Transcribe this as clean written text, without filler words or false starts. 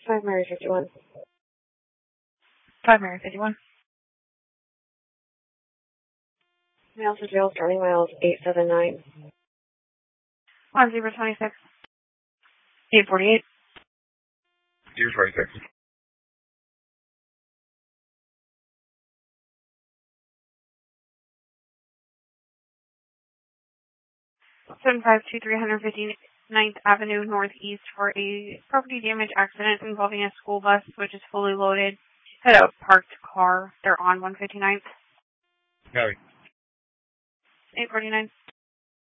5 Mary 51. 5 Mary 51. Miles to jail, starting miles 879. 1026. 848. 026. 752 359th Avenue Northeast for a property damage accident involving a school bus, which is fully loaded. Had a parked car. They're on 159th. Copy. 849.